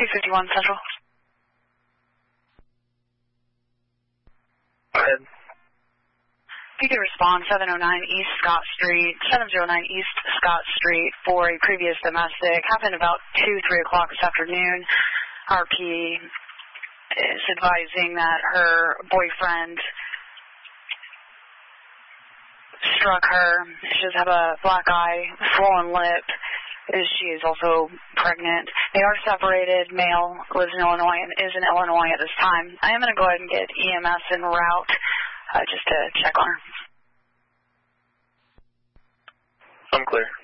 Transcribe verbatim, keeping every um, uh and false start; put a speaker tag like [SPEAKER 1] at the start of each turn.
[SPEAKER 1] two fifty-one Central.
[SPEAKER 2] Go ahead.
[SPEAKER 1] If you could respond, seven oh nine East Scott Street, seven oh nine East Scott Street for a previous domestic. Happened about two, three o'clock this afternoon. R P is advising that her boyfriend struck her. She does have a black eye, swollen lip. She is also pregnant. They are separated. Male lives in Illinois and is in Illinois at this time. I am going to go ahead and get E M S en route uh, just to check on her.
[SPEAKER 2] I'm clear.